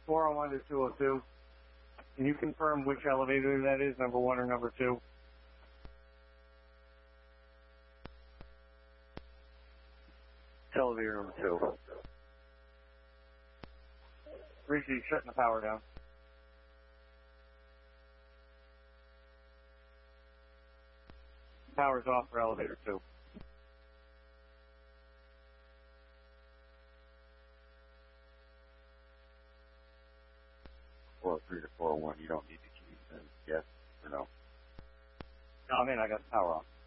401 to 202. Can you confirm which elevator that is, number 1 or number 2? Elevator number 2. Rishi, shutting the power down. Power's off for elevator 2. Or 3 to 401, you don't need the keys then, yes or no? No, I mean, I got the power off.